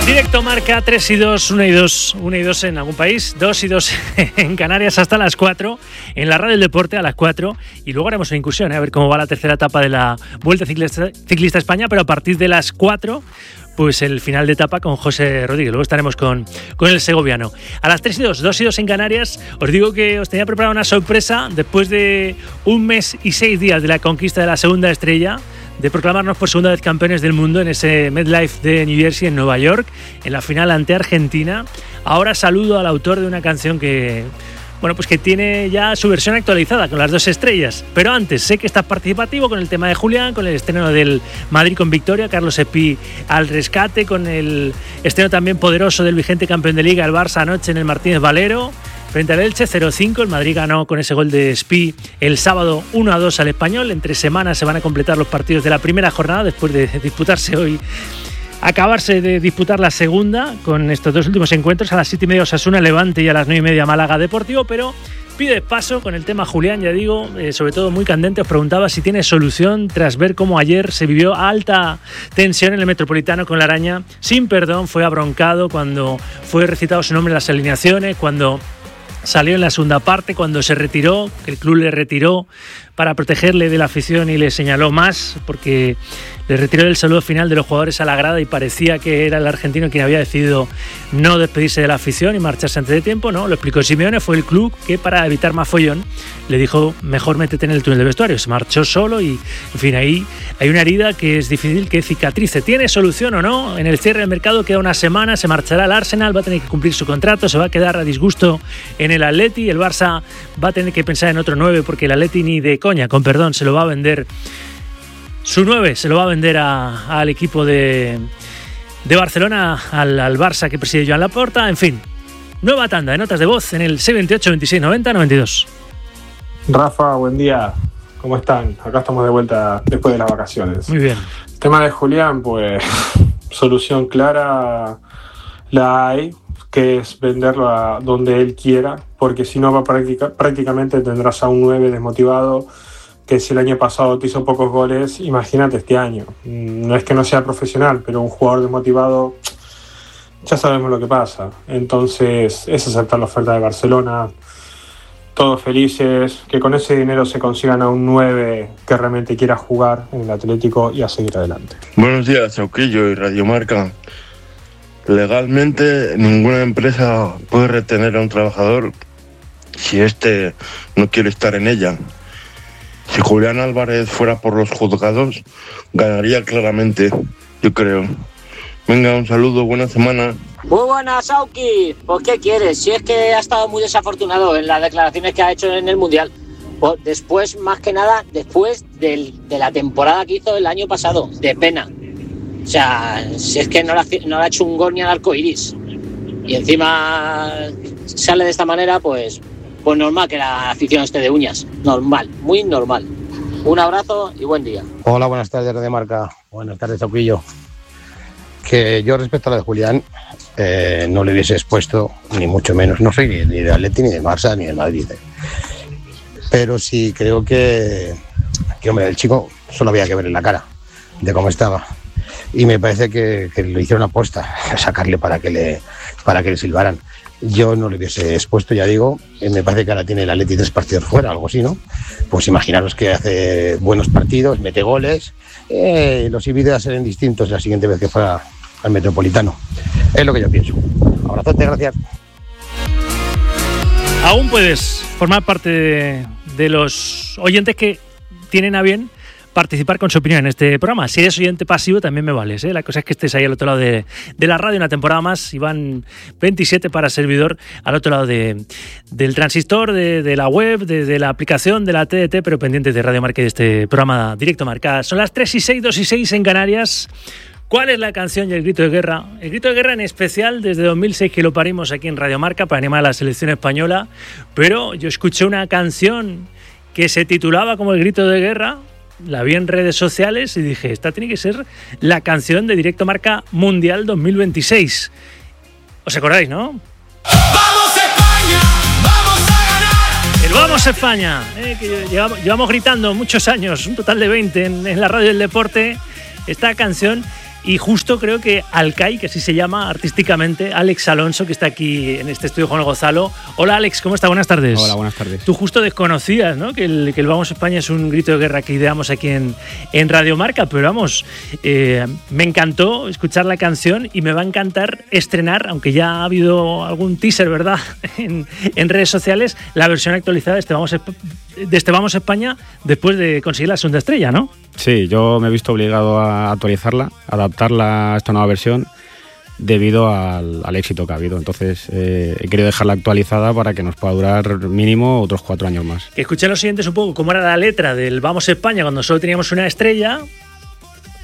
Directo Marca 3 y 2, 1 y 2, 1 y 2 en algún país, 2 y 2 en Canarias hasta las 4, en la Radio del Deporte a las 4 y luego haremos una incursión, a ver cómo va la tercera etapa de la Vuelta Ciclista España, pero a partir de las 4 pues el final de etapa con José Rodríguez. Luego estaremos con el segoviano. A las 3 y 2, 2 y 2 en Canarias, os digo que os tenía preparada una sorpresa después de un mes y 6 días de la conquista de la segunda estrella, de proclamarnos por segunda vez campeones del mundo en ese MetLife de New Jersey en Nueva York, en la final ante Argentina. Ahora saludo al autor de una canción que, bueno, pues que tiene ya su versión actualizada con las 2 estrellas. Pero antes, sé que estás participativo con el tema de Julián, con el estreno del Madrid con victoria, Carlos Espí al rescate, con el estreno también poderoso del vigente campeón de Liga, el Barça anoche en el Martínez Valero, frente al Elche 0-5, el Madrid ganó con ese gol de Espí el sábado 1-2 al Español. Entre semanas se van a completar los partidos de la primera jornada después de disputarse hoy, acabarse de disputar la segunda con estos dos últimos encuentros. A las 7:30 Osasuna Levante y a las 9:30 Málaga Deportivo, pero pide paso con el tema Julián, ya digo, sobre todo muy candente. Os preguntaba si tiene solución tras ver cómo ayer se vivió alta tensión en el Metropolitano con la araña. Sin perdón, fue abroncado cuando fue recitado su nombre en las alineaciones, cuando salió en la segunda parte, cuando se retiró, que el club le retiró para protegerle de la afición y le señaló más, porque le retiró el saludo final de los jugadores a la grada y parecía que era el argentino quien había decidido no despedirse de la afición y marcharse antes de tiempo. No, lo explicó Simeone, fue el club que, para evitar más follón, le dijo: mejor métete en el túnel de vestuario. Se marchó solo y, en fin, ahí hay una herida que es difícil que cicatrice. ¿Tiene solución o no? En el cierre del mercado queda una semana, se marchará al Arsenal, va a tener que cumplir su contrato, se va a quedar a disgusto en el Atleti, el Barça va a tener que pensar en otro 9 porque el Atleti ni de coña, con perdón, se lo va a vender. Su 9 se lo va a vender al equipo de Barcelona, al Barça que preside Joan Laporta. En fin, nueva tanda de notas de voz en el 628 26 90 92. Rafa, buen día. ¿Cómo están? Acá estamos de vuelta después de las vacaciones. Muy bien. El tema de Julián, pues solución clara la hay, que es venderlo a donde él quiera, porque si no va prácticamente tendrás a un 9 desmotivado, que si el año pasado te hizo pocos goles, imagínate este año. No es que no sea profesional, pero un jugador desmotivado, ya sabemos lo que pasa. Entonces es aceptar la oferta de Barcelona, todos felices, que con ese dinero se consigan a un 9 que realmente quiera jugar en el Atlético y a seguir adelante. Buenos días, Sauquillo y Radio Marca. Legalmente ninguna empresa puede retener a un trabajador si éste no quiere estar en ella. Si Julián Álvarez fuera por los juzgados, ganaría claramente, yo creo. Venga, un saludo, buena semana. Muy buenas, Sauki. Pues, ¿qué quieres? Si es que ha estado muy desafortunado en las declaraciones que ha hecho en el Mundial. Pues después, más que nada, después de la temporada que hizo el año pasado, de pena. O sea, si es que no le ha hecho un gol ni al arco iris. Y encima sale de esta manera, pues normal que la afición esté de uñas. Normal, muy normal. Un abrazo y buen día. Hola, buenas tardes, Radio Marca. Buenas tardes, Sauquillo. Que yo, respecto a la de Julián, no le hubiese expuesto, ni mucho menos. No soy ni de Atleti, ni de Barça, ni de Madrid. Pero sí creo que hombre, el chico solo había que ver en la cara de cómo estaba. Y me parece que le hicieron aposta a sacarle para que le silbaran. Yo no le hubiese expuesto, ya digo. Me parece que ahora tiene el Atleti 3 partidos fuera, algo así, ¿no? Pues imaginaros que hace buenos partidos, mete goles. Los vídeos serán distintos la siguiente vez que fuera al Metropolitano. Es lo que yo pienso. Abrazote, gracias. Aún puedes formar parte de los oyentes que tienen a bien participar con su opinión en este programa. Si eres oyente pasivo también me vales, ¿eh? La cosa es que estés ahí al otro lado de la radio una temporada más y van 27 para servidor al otro lado del transistor, de la web, de la aplicación, de la TDT, pero pendientes de Radio Marca y de este programa Directo Marca. Son las 3 y 6, 2 y 6 en Canarias. ¿Cuál es la canción y el grito de guerra? El grito de guerra en especial desde 2006 que lo parimos aquí en Radio Marca para animar a la selección española, pero yo escuché una canción que se titulaba como el grito de guerra. La vi en redes sociales y dije, esta tiene que ser la canción de Directo Marca Mundial 2026. ¿Os acordáis, no? ¡Vamos España! ¡Vamos a ganar! El ¡Vamos España! Que llevamos gritando muchos años, un total de 20 en la radio del deporte. Esta canción Y justo creo que Alcai, que así se llama artísticamente, Alex Alonso, que está aquí en este estudio Juan Gozalo. Hola Alex, ¿cómo está? Buenas tardes. Hola, buenas tardes. Tú justo desconocías, ¿no?, que el Vamos España es un grito de guerra que ideamos aquí en Radio Marca, pero vamos, me encantó escuchar la canción y me va a encantar estrenar, aunque ya ha habido algún teaser, ¿verdad?, en redes sociales, la versión actualizada de este Vamos España después de conseguir la segunda estrella, ¿no? Sí, yo me he visto obligado a actualizarla, adaptarla a esta nueva versión debido al éxito que ha habido. Entonces he querido dejarla actualizada para que nos pueda durar mínimo otros 4 años más. Que escuché los siguientes un poco cómo era la letra del Vamos España cuando solo teníamos una estrella